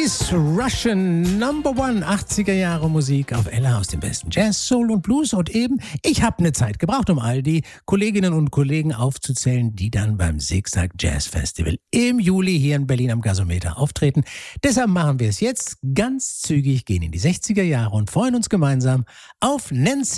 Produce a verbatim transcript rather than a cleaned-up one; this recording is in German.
Swiss Russian Number One, achtziger Jahre Musik auf Ella aus dem besten Jazz, Soul und Blues. Und eben, ich habe eine Zeit gebraucht, um all die Kolleginnen und Kollegen aufzuzählen, die dann beim Zigzag Jazz Festival im Juli hier in Berlin am Gasometer auftreten. Deshalb machen wir es jetzt ganz zügig, gehen in die sechziger Jahre und freuen uns gemeinsam auf Nancy